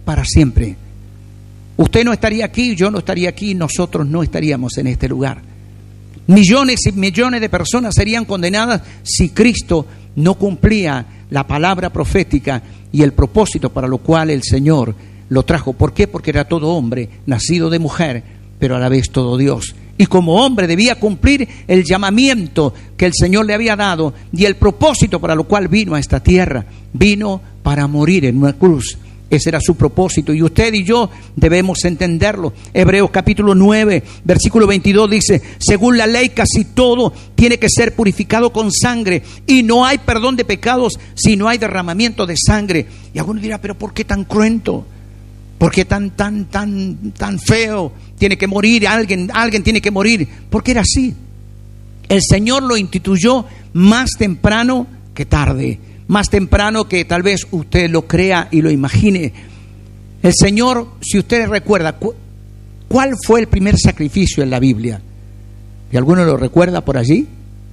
para siempre. Usted no estaría aquí, yo no estaría aquí, nosotros no estaríamos en este lugar. Millones y millones de personas serían condenadas si Cristo no cumplía la palabra profética y el propósito para lo cual el Señor lo trajo. ¿Por qué? Porque era todo hombre, nacido de mujer, pero a la vez todo Dios. Y como hombre debía cumplir el llamamiento que el Señor le había dado y el propósito para lo cual vino a esta tierra. Vino para morir en una cruz. Ese era su propósito y usted y yo debemos entenderlo. Hebreos capítulo 9, versículo 22 dice: según la ley casi todo tiene que ser purificado con sangre, y no hay perdón de pecados si no hay derramamiento de sangre. Y alguno dirá: pero ¿por qué tan cruento? ¿Por qué tan feo? Tiene que morir alguien tiene que morir. Porque era así. El Señor lo instituyó más temprano que tarde. Más temprano que tal vez usted lo crea y lo imagine. El Señor, si usted recuerda, ¿cuál fue el primer sacrificio en la Biblia? ¿Y alguno lo recuerda por allí?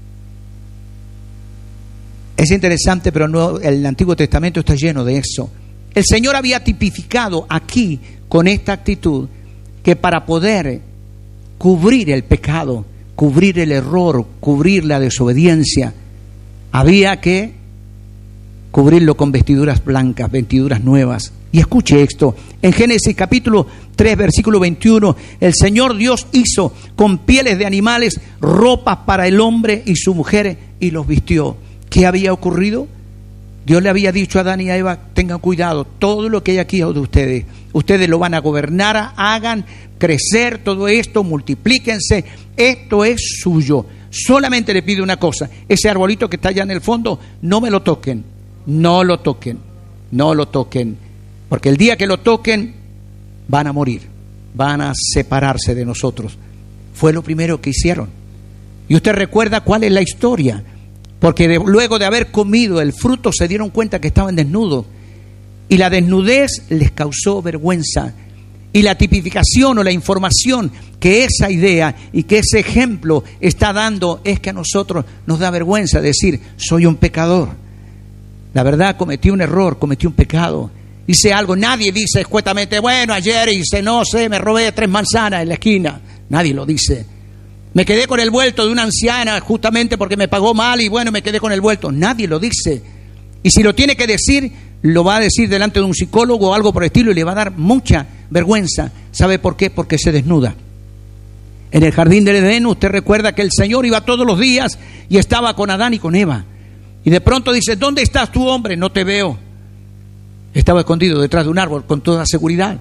Es interesante, pero no, el Antiguo Testamento está lleno de eso. El Señor había tipificado aquí, con esta actitud, que para poder cubrir el pecado, cubrir el error, cubrir la desobediencia, había que cubrirlo con vestiduras blancas, vestiduras nuevas. Y escuche esto, en Génesis capítulo 3, versículo 21, el Señor Dios hizo con pieles de animales ropas para el hombre y su mujer y los vistió. ¿Qué había ocurrido? Dios le había dicho a Adán y a Eva: tengan cuidado, todo lo que hay aquí es de ustedes. Ustedes lo van a gobernar, hagan crecer todo esto, multiplíquense, esto es suyo. Solamente le pido una cosa: ese arbolito que está allá en el fondo, no me lo toquen. No lo toquen, no lo toquen, porque el día que lo toquen van a morir, van a separarse de nosotros. Fue lo primero que hicieron. Y usted recuerda cuál es la historia, porque luego de haber comido el fruto se dieron cuenta que estaban desnudos, y la desnudez les causó vergüenza. Y la tipificación o la información que esa idea y que ese ejemplo está dando es que a nosotros nos da vergüenza decir: soy un pecador. La verdad, cometí un error, cometí un pecado, hice algo. Nadie dice escuetamente: bueno, ayer hice, no sé, me robé 3 manzanas en la esquina. Nadie lo dice. Me quedé con el vuelto de una anciana justamente porque me pagó mal y bueno, me quedé con el vuelto. Nadie lo dice. Y si lo tiene que decir, lo va a decir delante de un psicólogo o algo por el estilo y le va a dar mucha vergüenza. ¿Sabe por qué? Porque se desnuda. En el jardín del Edén, usted recuerda que el Señor iba todos los días y estaba con Adán y con Eva. Y de pronto dice: ¿dónde estás tú, hombre? No te veo. Estaba escondido detrás de un árbol con toda seguridad.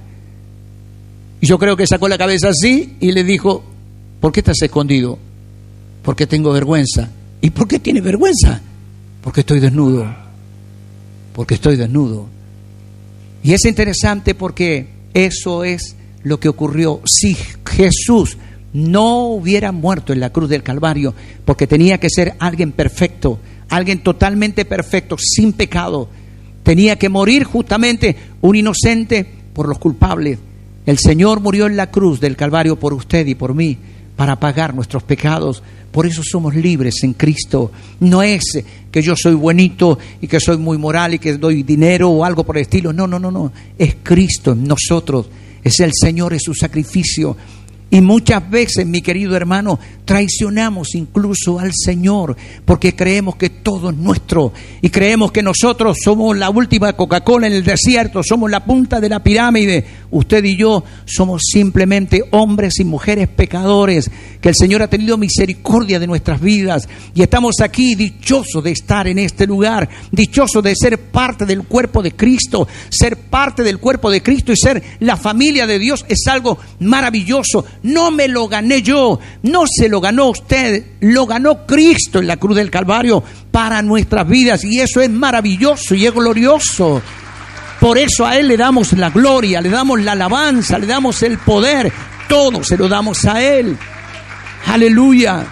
Y yo creo que sacó la cabeza así y le dijo: ¿por qué estás escondido? Porque tengo vergüenza. ¿Y por qué tienes vergüenza? Porque estoy desnudo. Porque estoy desnudo. Y es interesante porque eso es lo que ocurrió. Si Jesús no hubiera muerto en la cruz del Calvario, porque tenía que ser alguien perfecto, alguien totalmente perfecto, sin pecado, tenía que morir justamente un inocente por los culpables. El Señor murió en la cruz del Calvario por usted y por mí, para pagar nuestros pecados. Por eso somos libres en Cristo. No es que yo soy buenito y que soy muy moral y que doy dinero o algo por el estilo. No. Es Cristo en nosotros. Es el Señor, es su sacrificio. Y muchas veces, mi querido hermano, traicionamos incluso al Señor porque creemos que todo es nuestro y creemos que nosotros somos la última Coca-Cola en el desierto, somos la punta de la pirámide. Usted y yo somos simplemente hombres y mujeres pecadores, que el Señor ha tenido misericordia de nuestras vidas y estamos aquí dichosos de estar en este lugar, dichosos de ser parte del cuerpo de Cristo. Ser parte del cuerpo de Cristo y ser la familia de Dios es algo maravilloso. No me lo gané yo, no se lo ganó usted, lo ganó Cristo en la cruz del Calvario para nuestras vidas, y eso es maravilloso y es glorioso. Por eso a Él le damos la gloria, le damos la alabanza, le damos el poder, todo se lo damos a Él. Aleluya.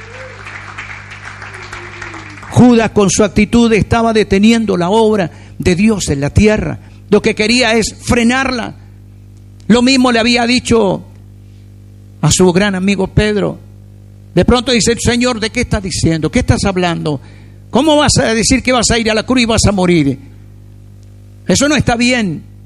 Judas, con su actitud, estaba deteniendo la obra de Dios en la tierra. Lo que quería es frenarla. Lo mismo le había dicho a su gran amigo Pedro. De pronto dice: Señor, ¿de qué estás diciendo? ¿Qué estás hablando? ¿Cómo vas a decir que vas a ir a la cruz y vas a morir? Eso no está bien.